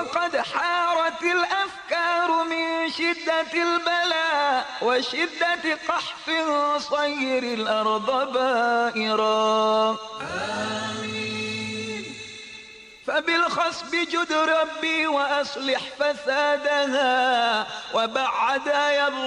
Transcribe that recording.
وقد حارت الأفكار من شدة البلاء وشدة قحط صير الأرض بائرا. آمين. فبالخصب جد ربي وأصلح فسادها وبعد يبغى